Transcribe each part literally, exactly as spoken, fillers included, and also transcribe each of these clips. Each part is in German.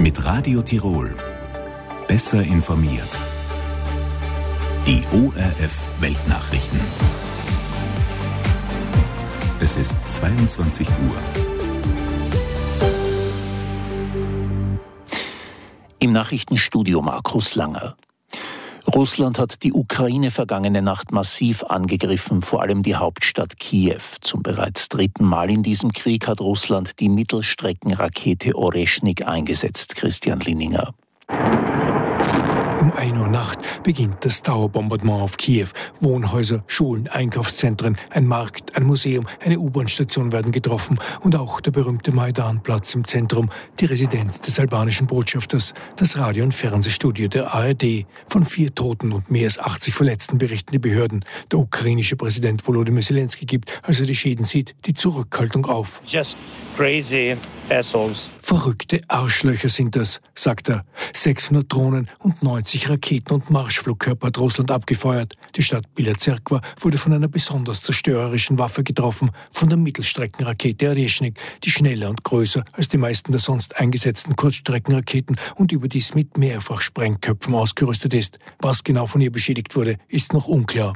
Mit Radio Tirol. Besser informiert. Die O R F Weltnachrichten. Es ist zweiundzwanzig Uhr. Im Nachrichtenstudio Markus Langer. Russland hat die Ukraine vergangene Nacht massiv angegriffen, vor allem die Hauptstadt Kiew. Zum bereits dritten Mal in diesem Krieg hat Russland die Mittelstreckenrakete Oreschnik eingesetzt. Christian Linninger. Um ein Uhr Nacht beginnt das Dauerbombardement auf Kiew. Wohnhäuser, Schulen, Einkaufszentren, ein Markt, ein Museum, eine U-Bahn-Station werden getroffen und auch der berühmte Maidan-Platz im Zentrum, die Residenz des albanischen Botschafters, das Radio- und Fernsehstudio der A R D. Von vier Toten und mehr als achtzig Verletzten berichten die Behörden. Der ukrainische Präsident Volodymyr Zelensky gibt, als er die Schäden sieht, die Zurückhaltung auf. Just crazy assholes. Verrückte Arschlöcher sind das, sagt er. sechshundert Drohnen und neunzig Raketen und Marschflugkörper hat Russland abgefeuert. Die Stadt Bila Tserkva wurde von einer besonders zerstörerischen Waffe getroffen, von der Mittelstreckenrakete Oreschnik, die schneller und größer als die meisten der sonst eingesetzten Kurzstreckenraketen und überdies mit mehrfach Sprengköpfen ausgerüstet ist. Was genau von ihr beschädigt wurde, ist noch unklar.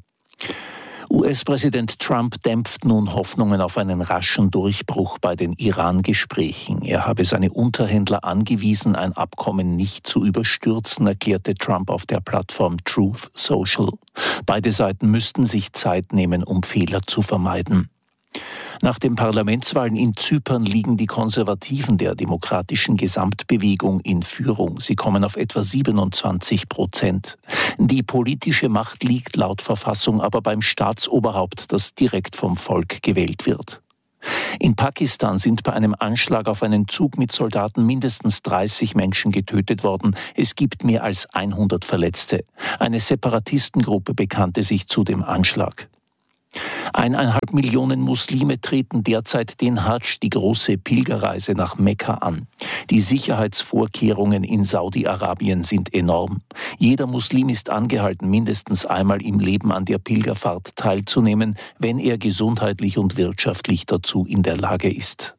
U S-Präsident Trump dämpft nun Hoffnungen auf einen raschen Durchbruch bei den Iran-Gesprächen. Er habe seine Unterhändler angewiesen, ein Abkommen nicht zu überstürzen, erklärte Trump auf der Plattform Truth Social. Beide Seiten müssten sich Zeit nehmen, um Fehler zu vermeiden. Nach den Parlamentswahlen in Zypern liegen die Konservativen der demokratischen Gesamtbewegung in Führung. Sie kommen auf etwa siebenundzwanzig Prozent. Die politische Macht liegt laut Verfassung aber beim Staatsoberhaupt, das direkt vom Volk gewählt wird. In Pakistan sind bei einem Anschlag auf einen Zug mit Soldaten mindestens dreißig Menschen getötet worden. Es gibt mehr als hundert Verletzte. Eine Separatistengruppe bekannte sich zu dem Anschlag. Eineinhalb Millionen Muslime treten derzeit den Hadsch, die große Pilgerreise nach Mekka, an. Die Sicherheitsvorkehrungen in Saudi-Arabien sind enorm. Jeder Muslim ist angehalten, mindestens einmal im Leben an der Pilgerfahrt teilzunehmen, wenn er gesundheitlich und wirtschaftlich dazu in der Lage ist.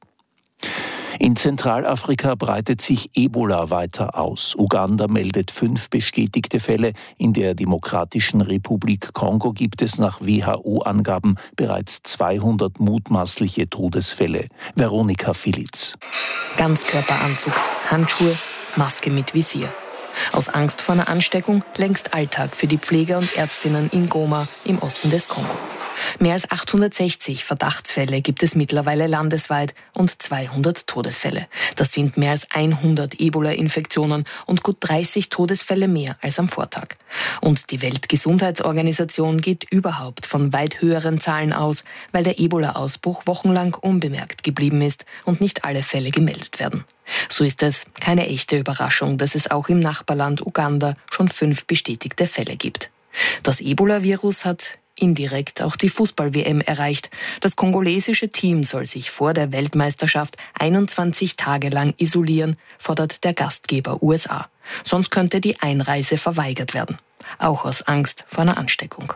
In Zentralafrika breitet sich Ebola weiter aus. Uganda meldet fünf bestätigte Fälle. In der Demokratischen Republik Kongo gibt es nach W H O-Angaben bereits zweihundert mutmaßliche Todesfälle. Veronika Filitz. Ganzkörperanzug, Handschuhe, Maske mit Visier. Aus Angst vor einer Ansteckung längst Alltag für die Pfleger und Ärztinnen in Goma im Osten des Kongo. Mehr als achthundertsechzig Verdachtsfälle gibt es mittlerweile landesweit und zweihundert Todesfälle. Das sind mehr als hundert Ebola-Infektionen und gut dreißig Todesfälle mehr als am Vortag. Und die Weltgesundheitsorganisation geht überhaupt von weit höheren Zahlen aus, weil der Ebola-Ausbruch wochenlang unbemerkt geblieben ist und nicht alle Fälle gemeldet werden. So ist es keine echte Überraschung, dass es auch im Nachbarland Uganda schon fünf bestätigte Fälle gibt. Das Ebola-Virus hat indirekt auch die Fußball-W M erreicht. Das kongolesische Team soll sich vor der Weltmeisterschaft einundzwanzig Tage lang isolieren, fordert der Gastgeber U S A. Sonst könnte die Einreise verweigert werden. Auch aus Angst vor einer Ansteckung.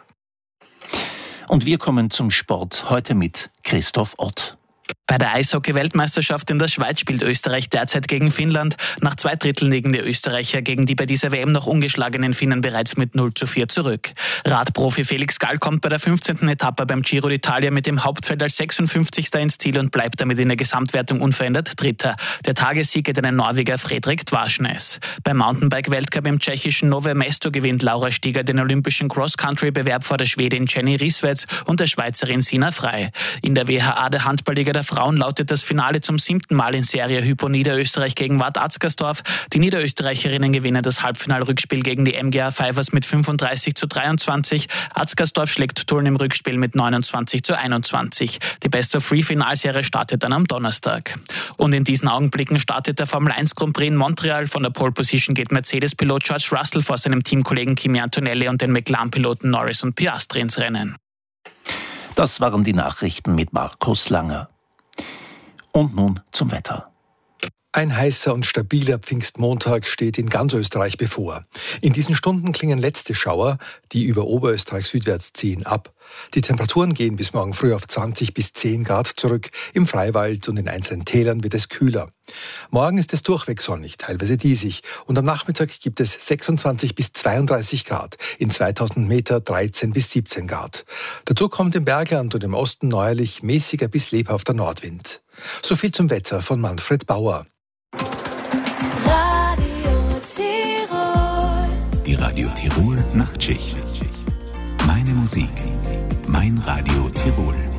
Und wir kommen zum Sport, heute mit Christoph Ott. Bei der Eishockey-Weltmeisterschaft in der Schweiz spielt Österreich derzeit gegen Finnland. Nach zwei Dritteln liegen die Österreicher gegen die bei dieser W M noch ungeschlagenen Finnen bereits mit null zu vier zurück. Radprofi Felix Gall kommt bei der fünfzehnten Etappe beim Giro d'Italia mit dem Hauptfeld als sechsundfünfzigster ins Ziel und bleibt damit in der Gesamtwertung unverändert Dritter. Der Tagessieg geht an den Norweger Fredrik Dvarsnes. Beim Mountainbike-Weltcup im tschechischen Nové Mesto gewinnt Laura Stieger den olympischen Cross-Country-Bewerb vor der Schwedin Jenny Rissveds und der Schweizerin Sina Frey. In der W H A der Handballliga der Frauen lautet das Finale zum siebten Mal in Serie Hypo Niederösterreich gegen Wad Atzgersdorf. Die Niederösterreicherinnen gewinnen das Halbfinalrückspiel gegen die M G A Fivers mit fünfunddreißig zu dreiundzwanzig. Atzgersdorf schlägt Tulln im Rückspiel mit neunundzwanzig zu einundzwanzig. Die Best-of-Three-Finalserie startet dann am Donnerstag. Und in diesen Augenblicken startet der Formel eins Grand Prix in Montreal. Von der Pole Position geht Mercedes-Pilot George Russell vor seinem Teamkollegen Kimi Antonelli und den McLaren-Piloten Norris und Piastri ins Rennen. Das waren die Nachrichten mit Markus Langer. Und nun zum Wetter. Ein heißer und stabiler Pfingstmontag steht in ganz Österreich bevor. In diesen Stunden klingen letzte Schauer, die über Oberösterreich südwärts ziehen, ab. Die Temperaturen gehen bis morgen früh auf zwanzig bis zehn Grad zurück. Im Freiwald und in einzelnen Tälern wird es kühler. Morgen ist es durchweg sonnig, teilweise diesig. Und am Nachmittag gibt es sechsundzwanzig bis zweiunddreißig Grad. In zweitausend Meter dreizehn bis siebzehn Grad. Dazu kommt im Bergland und im Osten neuerlich mäßiger bis lebhafter Nordwind. So viel zum Wetter von Manfred Bauer. Radio Tirol. Die Radio Tirol Nachtschicht. Meine Musik. Mein Radio Tirol.